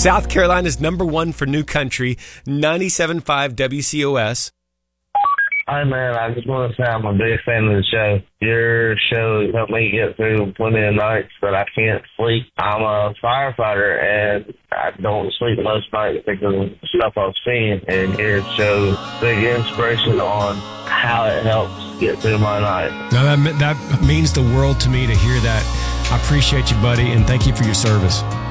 South Carolina's #1 for new country, 97.5 WCOS. Hi, man. I just want to say I'm a big fan of the show. Your show has helped me get through plenty of nights that I can't sleep. I'm a firefighter, and I don't sleep most nights because of the stuff I've seen. And your show, big inspiration on how it helps get through my night. No, that means the world to me to hear that. I appreciate you, buddy, and thank you for your service.